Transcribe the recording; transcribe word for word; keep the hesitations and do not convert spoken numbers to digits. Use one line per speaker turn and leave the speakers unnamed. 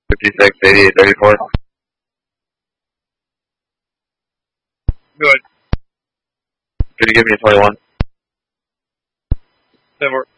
fifty-six, eighty-eight, thirty-four.
Good.
Could you give me a twenty-one?
Never.